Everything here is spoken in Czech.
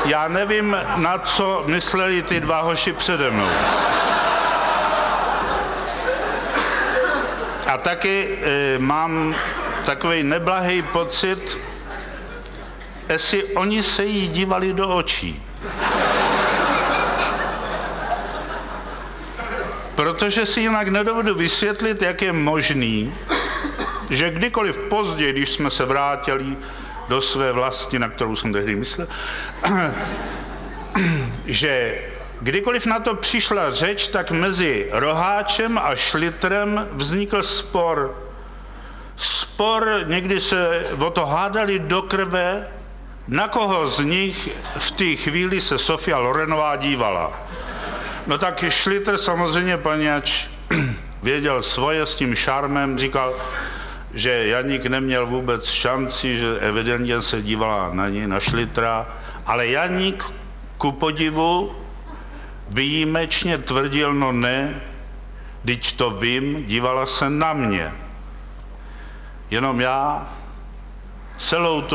Já nevím, na co mysleli ty dva hoši přede mnou. A taky mám takový neblahý pocit, jestli oni se jí dívali do očí. Protože si jinak nedovedu vysvětlit, jak je možný, že kdykoliv později, když jsme se vrátili do své vlasti, na kterou jsem tehdy myslel, že kdykoliv na to přišla řeč, tak mezi Roháčem a Šlitrem vznikl spor. Někdy se o to hádali do krve, na koho z nich v té chvíli se Sofia Lorenová dívala. No tak Šlitr samozřejmě, paněč, věděl svoje s tím šarmem, říkal, že Janík neměl vůbec šanci, že evidentně se dívala na něj, na Šlitra, ale Janík, ku podivu, výjimečně tvrdil, no ne, vždyť to vím, dívala se na mě. Jenom já celou tu